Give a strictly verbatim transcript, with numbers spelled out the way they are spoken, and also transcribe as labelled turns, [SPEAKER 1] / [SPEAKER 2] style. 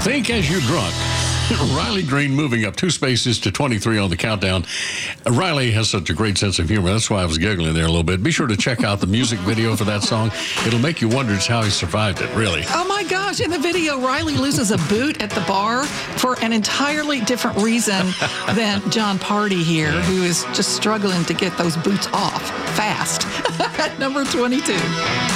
[SPEAKER 1] Think as you're drunk. Riley Green moving up two spaces to twenty-three on the countdown. Riley has such a great sense of humor. That's why I was giggling there a little bit. Be sure to check out the music video for that song. It'll make you wonder just how he survived it, really.
[SPEAKER 2] Oh, my gosh. In the video, Riley loses a boot at the bar for an entirely different reason than John Party here,
[SPEAKER 1] Yeah.
[SPEAKER 2] who is just struggling to get those boots off fast. Number twenty-two.